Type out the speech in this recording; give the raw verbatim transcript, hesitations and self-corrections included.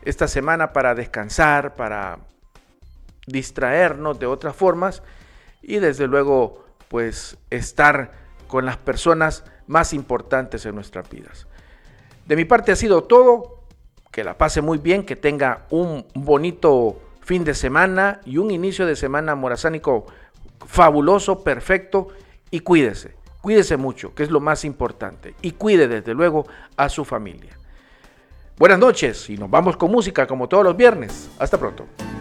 esta semana para descansar, para distraernos de otras formas y desde luego pues estar con las personas más importantes en nuestras vidas. De mi parte ha sido todo, que la pase muy bien, que tenga un bonito fin de semana y un inicio de semana morazánico fabuloso, perfecto, y cuídese, cuídese mucho, que es lo más importante, y cuide desde luego a su familia. Buenas noches y nos vamos con música como todos los viernes. Hasta pronto.